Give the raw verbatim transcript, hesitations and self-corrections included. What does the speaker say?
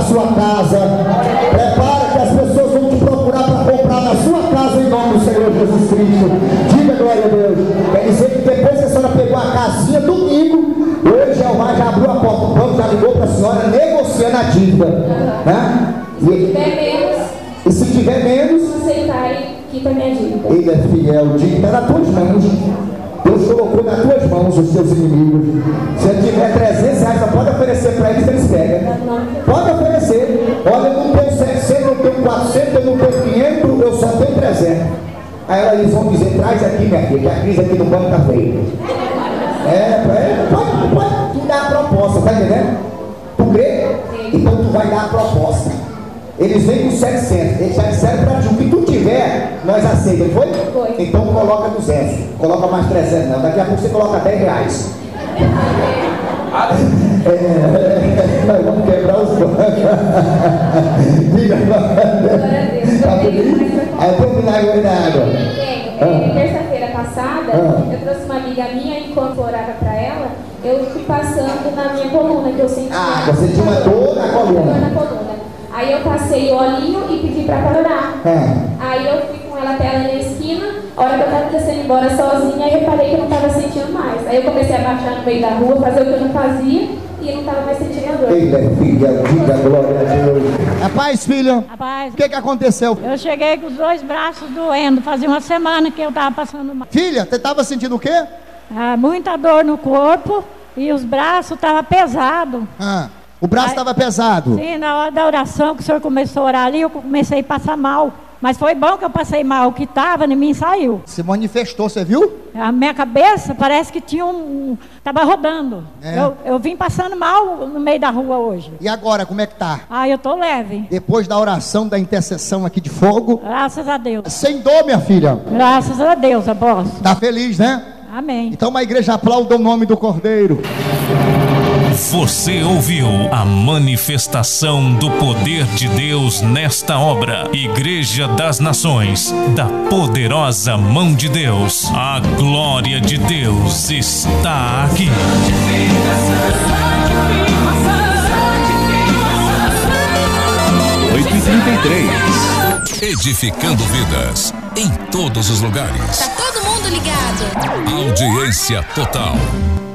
sua casa. Prepara que as pessoas vão te procurar para comprar na sua casa em nome do Senhor Jesus Cristo. Diga glória a Deus. Quer dizer que depois que a senhora pegou a casinha domingo, hoje Jeová já abriu a porta, o banco já ligou para a senhora negociando a dívida. Né? Se tiver menos, e se tiver menos, aceitar e quita minha dívida. Ele é fiel, o dinheiro está nas tuas mãos. Deus colocou nas tuas mãos os teus inimigos. Se ele tiver trezentos reais, só pode oferecer para eles que eles pegam. Pode oferecer. Olha, eu não tenho setecentos, eu não tenho quatrocentos, eu não tenho quinhentos, eu só tenho trezentos. Aí eles vão dizer, traz aqui, minha filha, que a crise aqui no banco está feia. É, é, pode, pode, tu dá a proposta, tá entendendo? Tu crê? Então tu vai dar a proposta. Eles vêm com setecentos, eles já disseram para ti, o que tu tiver, nós aceitamos, foi? Foi. Então coloca duzentos, coloca mais trezentos não, daqui a pouco você coloca dez reais. É, nós vamos quebrar os bancos. Diga, tá feliz? Aí eu tenho milagre na água. É, terça-feira passada, Ah. eu trouxe uma amiga minha, enquanto orava para ela, eu fui passando na minha coluna, que eu senti. Ah, você tinha uma dor na coluna. Dor na coluna. Aí eu passei o olhinho e pedi para parar. Ah. Aí eu fui com ela até ela na esquina, a hora que eu estava descendo embora sozinha, aí reparei que eu não estava sentindo mais. Aí eu comecei a baixar no meio da rua, fazer o que eu não fazia, e eu não estava mais sentindo a dor. Ele é filha, diga glória a Deus. Rapaz, filho, Rapaz, o que que aconteceu? eu cheguei com os dois braços doendo, fazia uma semana que eu estava passando mal. Filha, você estava sentindo o quê? Ah, muita dor no corpo e os braços estavam pesados. Ah, o braço estava pesado. Sim, na hora da oração que o senhor começou a orar ali, eu comecei a passar mal. Mas foi bom que eu passei mal, o que estava em mim saiu. Se manifestou, você viu? A minha cabeça parece que tinha um... Estava rodando. É. Eu, eu vim passando mal no meio da rua hoje. E agora, como é que tá? Ah, eu tô leve. Depois da oração, da intercessão aqui de fogo, Graças a Deus. sem dor, minha filha. Graças a Deus, apóstolo. Tá feliz, né? Amém. Então uma igreja aplauda o nome do Cordeiro. Você ouviu a manifestação do poder de Deus nesta obra. Igreja das Nações, da poderosa mão de Deus. A glória de Deus está aqui. oito e trinta e três. Edificando vidas em todos os lugares. Tá todo mundo ligado. Audiência total.